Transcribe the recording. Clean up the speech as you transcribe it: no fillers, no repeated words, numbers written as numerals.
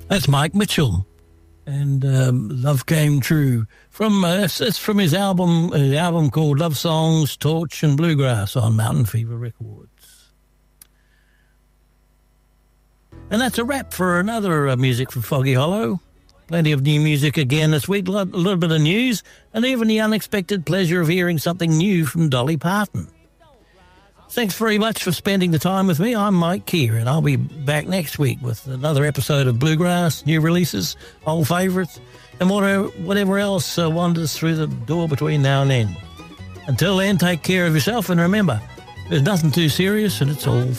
That's Mike Mitchell, and Love Came True. It's from his album called Love Songs, Torch and Bluegrass on Mountain Fever Records. And that's a wrap for another music from Foggy Hollow. Plenty of new music again this week, a little bit of news, and even the unexpected pleasure of hearing something new from Dolly Parton. Thanks very much for spending the time with me. I'm Mike Keir, and I'll be back next week with another episode of Bluegrass, new releases, old favourites, and whatever else wanders through the door between now and then. Until then, take care of yourself, and remember, there's nothing too serious, and it's all